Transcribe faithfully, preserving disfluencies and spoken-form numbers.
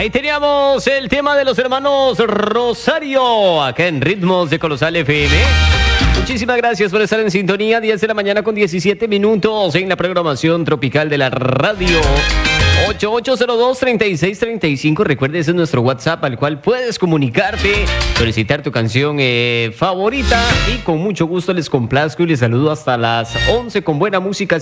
Ahí teníamos el tema de los hermanos Rosario, acá en Ritmos de Colosal F M. Muchísimas gracias por estar en sintonía. diez de la mañana con diecisiete minutos en la programación tropical de la radio. ocho ocho cero dos, treinta y seis treinta y cinco. Recuerda, ese es nuestro WhatsApp al cual puedes comunicarte, solicitar tu canción eh, favorita y con mucho gusto les complazco y les saludo hasta las once con buena música.